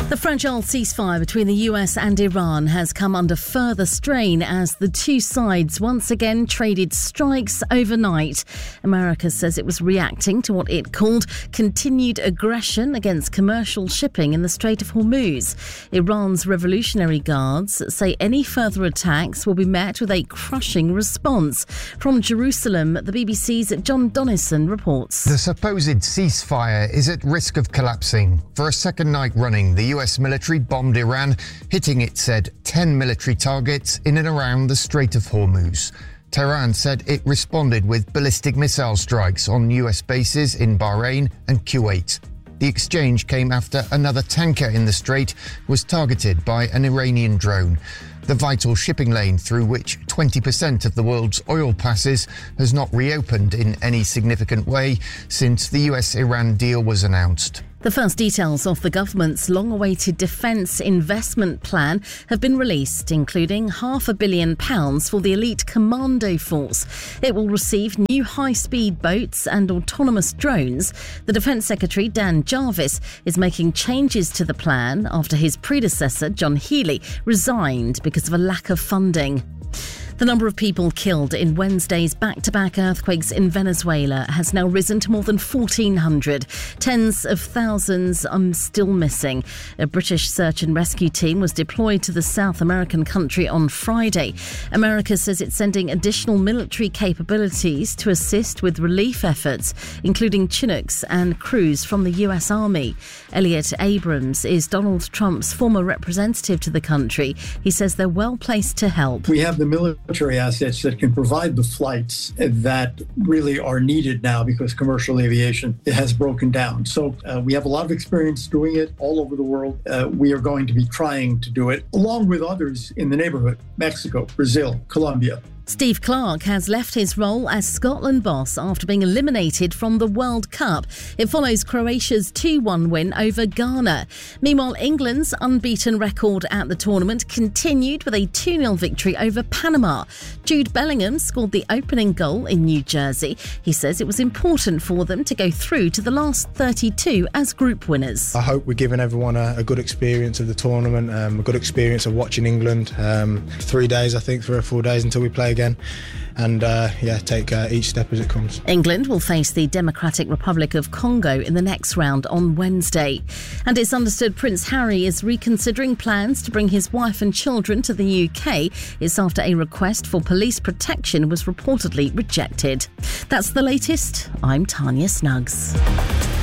The fragile ceasefire between the US and Iran has come under further strain as the two sides once again traded strikes overnight. America says it was reacting to what it called continued aggression against commercial shipping in the Strait of Hormuz. Iran's Revolutionary Guards say any further attacks will be met with a crushing response. From Jerusalem, the BBC's John Donnison reports. The supposed ceasefire is at risk of collapsing. For a second night running, the US military bombed Iran, hitting, it said, 10 military targets in and around the Strait of Hormuz. Tehran said it responded with ballistic missile strikes on US bases in Bahrain and Kuwait. The exchange came after another tanker in the strait was targeted by an Iranian drone. The vital shipping lane through which 20% of the world's oil passes has not reopened in any significant way since the US-Iran deal was announced. The first details of the government's long-awaited defence investment plan have been released, including £500 million for the elite commando force. It will receive new high-speed boats and autonomous drones. The Defence Secretary, Dan Jarvis, is making changes to the plan after his predecessor, John Healey, resigned because of a lack of funding. The number of people killed in Wednesday's back-to-back earthquakes in Venezuela has now risen to more than 1,400. Tens of thousands are still missing. A British search and rescue team was deployed to the South American country on Friday. America says it's sending additional military capabilities to assist with relief efforts, including Chinooks and crews from the US Army. Elliot Abrams is Donald Trump's former representative to the country. He says they're well placed to help. We have the military assets that can provide the flights that really are needed now because commercial aviation has broken down. So we have a lot of experience doing it all over the world. We are going to be trying to do it along with others in the neighborhood: Mexico, Brazil, Colombia. Steve Clarke has left his role as Scotland boss after being eliminated from the World Cup. It follows Croatia's 2-1 win over Ghana. Meanwhile, England's unbeaten record at the tournament continued with a 2-0 victory over Panama. Jude Bellingham scored the opening goal in New Jersey. He says it was important for them to go through to the last 32 as group winners. I hope we're giving everyone a good experience of the tournament, a good experience of watching England. 3 days, I think, 3 or 4 days until we play again, and take each step as it comes. England will face the Democratic Republic of Congo in the next round on Wednesday. And it's understood Prince Harry is reconsidering plans to bring his wife and children to the UK. It's after a request for police protection was reportedly rejected. That's the latest. I'm Tanya Snuggs.